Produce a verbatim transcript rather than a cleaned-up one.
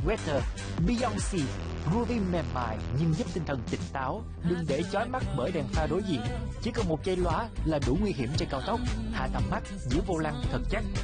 Weather, Beyond Sea, groovy mềm mại nhưng giúp tinh thần tỉnh táo. Đừng để chói mắt bởi đèn pha đối diện. Chỉ cần một giây lóa là đủ nguy hiểm trên cao tốc. Hạ tầm mắt, giữ vô lăng thật chắc.